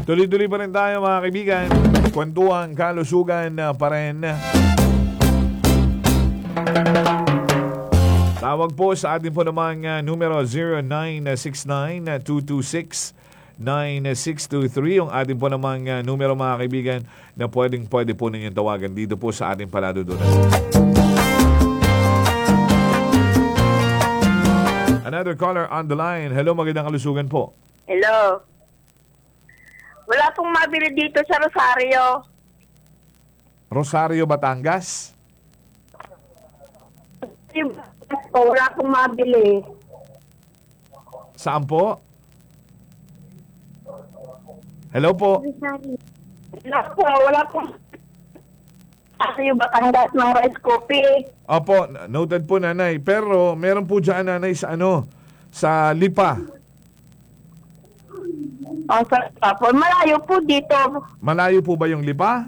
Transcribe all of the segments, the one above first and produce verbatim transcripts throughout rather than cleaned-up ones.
Tuloy-tuloy pa rin tayo mga kaibigan. Kwentuhan, kalusugan uh, pa rin. Tawag po sa atin po namang uh, numero zero nine six nine, two two six, nine six two three. Yung atin po namang uh, numero mga kaibigan na pwedeng pwede po ninyong tawagan dito po sa ating paladudunan. Another caller on the line. Hello, magandang kalusugan po. Hello. Wala pong mabili dito sa Rosario. Rosario, Batangas? Wala pong mabili. Saan po? Hello po. Wala po, wala pong Rosario, Batangas ng rice coffee. Opo, noted po nanay. Pero meron po dyan nanay sa ano? Sa Lipa. Oh, sa po. Malayo po dito. Malayo po ba yung Lipa?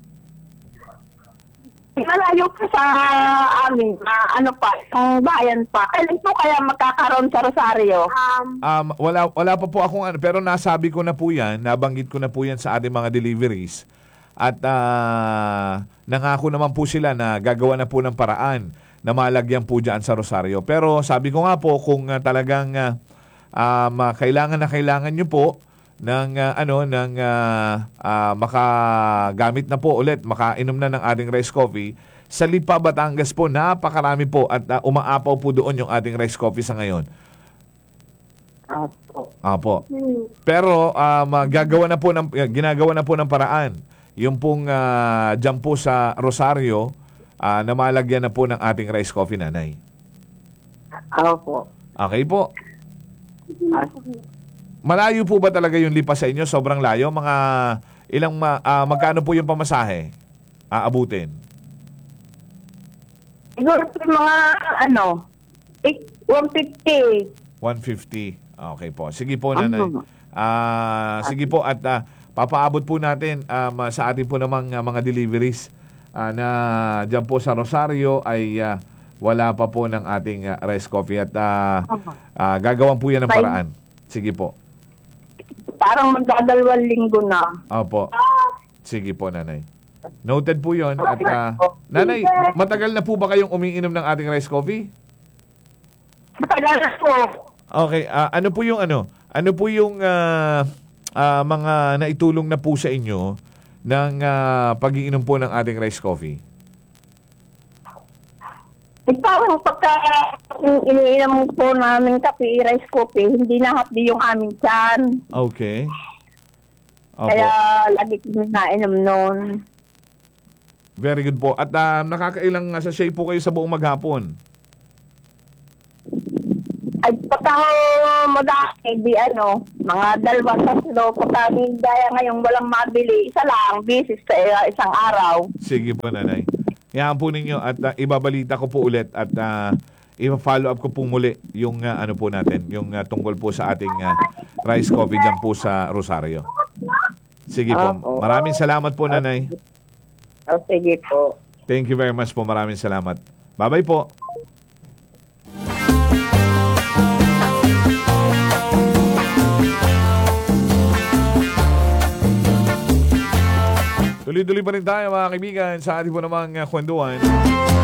Malayo po sa amin. Uh, ano pa, ang bayan pa. Kailan po kaya magkakaroon sa Rosario? Um, Um, wala, wala pa po akong ano. Pero nasabi ko na po yan. Nabanggit ko na po yan sa ating mga deliveries. At uh, nangako naman po sila na gagawa na po ng paraan na malagyan po dyan sa Rosario. Pero sabi ko nga po kung uh, talagang uh, um, uh, kailangan na kailangan nyo po ng uh, ano ng uh, uh, makagamit na po ulit, makainom na ng ating rice coffee sa Lipa, Batangas po, napakarami po at uh, umaapaw po doon yung ating rice coffee sa ngayon. Apo. Apo. Pero um, uh, gagawa na po ng ginagawa na po ng paraan yung pong uh, dyan po sa Rosario uh, na malagyan na po ng ating rice coffee, nanay. Opo. Okay po. Malayo po ba talaga yung Lipa sa inyo? Sobrang layo? Mga ilang, ma, uh, magkano po yung pamasahe? Aabutin? Siguro po mga, ano, one fifty. one fifty. Okay po. Sige po, nanay. Uh, sige po, at uh, papaabot po natin um, sa atin po namang uh, mga deliveries uh, na dyan po sa Rosario ay uh, wala pa po ng ating uh, rice coffee at uh, uh, gagawan po yan ng paraan. Sige po. Parang magdadalawang linggo na. Opo. Sige po, nanay. Noted po yun. At, uh, nanay, matagal na po ba kayong umiinom ng ating rice coffee? Matagal na po. Okay. Uh, ano po yung ano? Ano po yung uh, uh, mga naitulong na po sa inyo ng uh, pag-iinom po ng ating rice coffee? Eh, parang pagka iniinom po namin kape, rice coffee, hindi nahapdi yung aming tiyan. Okay. Opo. Kaya lagi kami nainom noon. Very good po. At uh, nakakailang uh, sachet po kayo sa buong maghapon? Ay, pagka madaki, di ano, mga dalawa tatlo, pagka gaya ngayong walang mabili, isa lang, bisis sa uh, isang araw. Sige po, nanay. Yan po ninyo at uh, ibabalita ko po ulit at uh, i-follow up ko po muli yung uh, ano po natin, yung uh, tungkol po sa ating uh, rice coffee dyan po sa Rosario. Sige po. Maraming salamat po, nanay. Oh, sige po. Thank you very much po. Maraming salamat. Bye-bye po. Tuloy-tuloy pa rin tayo mga kaibigan sa ating po namang uh, kwentuhan.